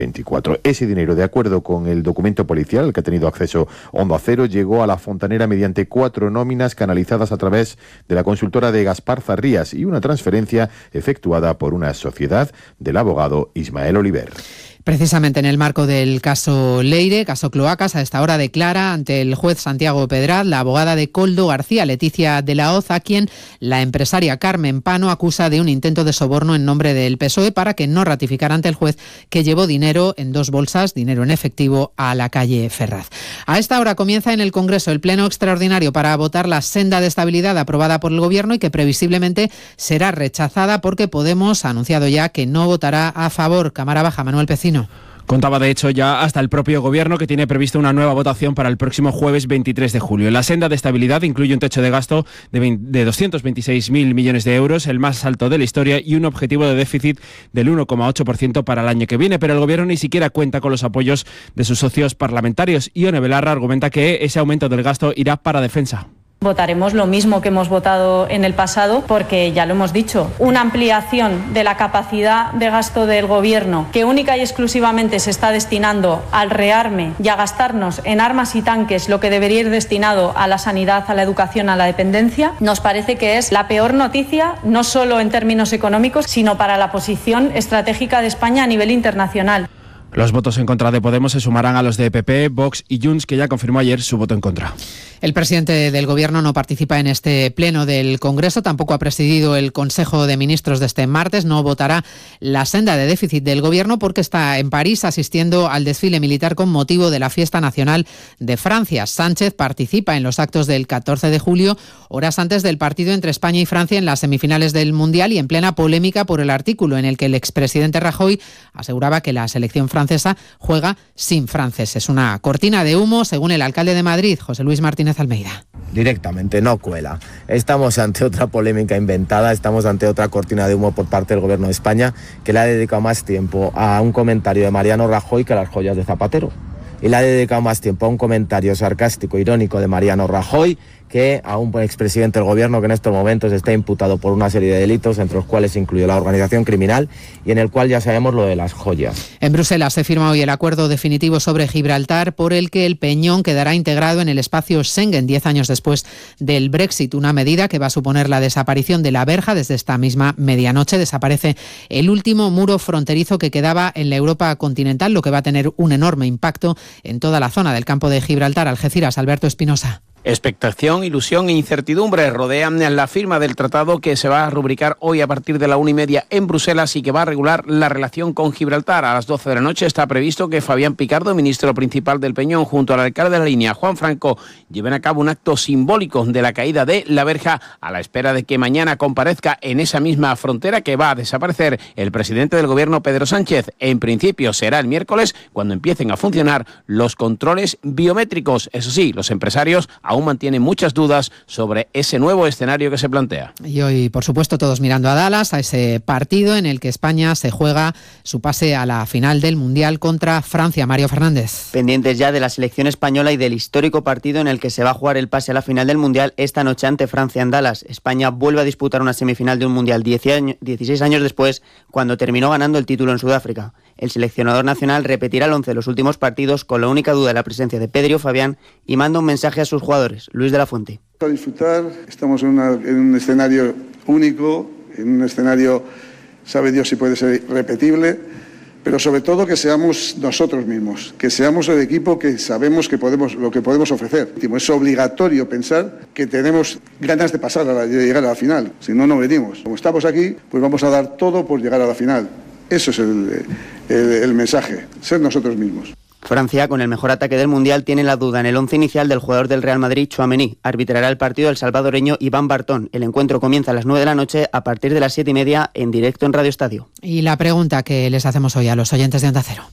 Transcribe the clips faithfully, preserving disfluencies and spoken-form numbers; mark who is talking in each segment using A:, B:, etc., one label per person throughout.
A: veinticuatro. Ese dinero, de acuerdo con el documento policial al que ha tenido acceso Onda Cero, llegó a la Fontanera mediante cuatro nóminas canalizadas a través de la consultora de Gaspar Zarrías y una transferencia efectuada por una sociedad del abogado Ismael Oliver.
B: Precisamente en el marco del caso Leire, caso Cloacas, a esta hora declara ante el juez Santiago Pedraz la abogada de Koldo García, Leticia de la Hoz, a quien la empresaria Carmen Pano acusa de un intento de soborno en nombre del P S O E para que no ratificara ante el juez que llevó dinero en dos bolsas, dinero en efectivo, a la calle Ferraz. A esta hora comienza en el Congreso el pleno extraordinario para votar la senda de estabilidad aprobada por el Gobierno y que previsiblemente será rechazada porque Podemos ha anunciado ya que no votará a favor. Cámara Baja, Manuel Pecino.
C: Contaba de hecho ya hasta el propio Gobierno que tiene previsto una nueva votación para el próximo jueves veintitrés de julio. La senda de estabilidad incluye un techo de gasto de, de doscientos veintiséis mil millones de euros, el más alto de la historia, y un objetivo de déficit del uno coma ocho por ciento para el año que viene, pero el Gobierno ni siquiera cuenta con los apoyos de sus socios parlamentarios. Ione Belarra argumenta que ese aumento del gasto irá para defensa.
D: Votaremos lo mismo que hemos votado en el pasado porque, ya lo hemos dicho, una ampliación de la capacidad de gasto del Gobierno que única y exclusivamente se está destinando al rearme y a gastarnos en armas y tanques lo que debería ir destinado a la sanidad, a la educación, a la dependencia, nos parece que es la peor noticia, no solo en términos económicos, sino para la posición estratégica de España a nivel internacional.
C: Los votos en contra de Podemos se sumarán a los de P P, Vox y Junts, que ya confirmó ayer su voto en contra.
B: El presidente del Gobierno no participa en este pleno del Congreso, tampoco ha presidido el Consejo de Ministros de este martes, no votará la senda de déficit del Gobierno porque está en París asistiendo al desfile militar con motivo de la Fiesta Nacional de Francia. Sánchez participa en los actos del catorce de julio, horas antes del partido entre España y Francia en las semifinales del Mundial y en plena polémica por el artículo en el que el expresidente Rajoy aseguraba que la selección francesa juega sin franceses. Una cortina de humo, según el alcalde de Madrid, José Luis Martínez Almeida.
E: Directamente, no cuela. Estamos ante otra polémica inventada, estamos ante otra cortina de humo por parte del Gobierno de España que le ha dedicado más tiempo a un comentario de Mariano Rajoy que a las joyas de Zapatero. Y le ha dedicado más tiempo a un comentario sarcástico, irónico de Mariano Rajoy que a un expresidente del Gobierno que en estos momentos está imputado por una serie de delitos, entre los cuales incluye la organización criminal y en el cual ya sabemos lo de las joyas.
B: En Bruselas se firma hoy el acuerdo definitivo sobre Gibraltar por el que el Peñón quedará integrado en el espacio Schengen diez años después del Brexit, una medida que va a suponer la desaparición de la verja. Desde esta misma medianoche desaparece el último muro fronterizo que quedaba en la Europa continental, lo que va a tener un enorme impacto en toda la zona del campo de Gibraltar. Algeciras, Alberto Espinosa.
F: Expectación, ilusión e incertidumbre rodean la firma del tratado que se va a rubricar hoy a partir de la una y media en Bruselas y que va a regular la relación con Gibraltar. A las doce de la noche está previsto que Fabián Picardo, ministro principal del Peñón, junto al alcalde de la línea, Juan Franco, lleven a cabo un acto simbólico de la caída de la verja a la espera de que mañana comparezca en esa misma frontera que va a desaparecer el presidente del Gobierno, Pedro Sánchez. En principio será el miércoles cuando empiecen a funcionar los controles biométricos. Eso sí, los empresarios aún mantiene muchas dudas sobre ese nuevo escenario que se plantea.
B: Y hoy, por supuesto, todos mirando a Dallas, a ese partido en el que España se juega su pase a la final del Mundial contra Francia. Mario Fernández.
G: Pendientes ya de la selección española y del histórico partido en el que se va a jugar el pase a la final del Mundial esta noche ante Francia en Dallas. España vuelve a disputar una semifinal de un Mundial dieciséis años después, cuando terminó ganando el título en Sudáfrica. El seleccionador nacional repetirá el once de los últimos partidos con la única duda de la presencia de Pedro Fabián y manda un mensaje a sus jugadores. Luis de la Fuente.
H: A disfrutar, estamos en, una, en un escenario único, en un escenario, sabe Dios si puede ser repetible, pero sobre todo que seamos nosotros mismos, que seamos el equipo que sabemos que podemos, lo que podemos ofrecer. Es obligatorio pensar que tenemos ganas de pasar, a la, de llegar a la final, si no, no venimos. Como estamos aquí, pues vamos a dar todo por llegar a la final. Eso es el, el, el mensaje, ser nosotros mismos.
G: Francia, con el mejor ataque del Mundial, tiene la duda en el once inicial del jugador del Real Madrid, Tchouaméni. Arbitrará el partido el salvadoreño Iván Bartón. El encuentro comienza a las nueve de la noche a partir de las siete y media en directo en Radio Estadio.
B: Y la pregunta que les hacemos hoy a los oyentes de Onda Cero.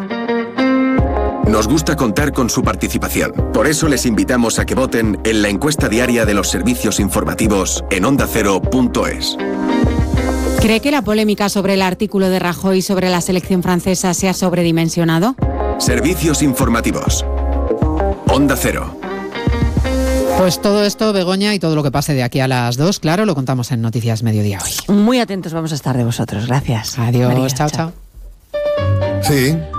I: Nos gusta contar con su participación. Por eso les invitamos a que voten en la encuesta diaria de los servicios informativos en onda cero punto es.
J: ¿Cree que la polémica sobre el artículo de Rajoy sobre la selección francesa se ha sobredimensionado?
I: Servicios informativos. Onda Cero.
B: Pues todo esto, Begoña, y todo lo que pase de aquí a las dos, claro, lo contamos en Noticias Mediodía hoy.
J: Muy atentos vamos a estar de vosotros. Gracias.
B: Adiós.
J: María,
B: chao, chao.
K: Sí.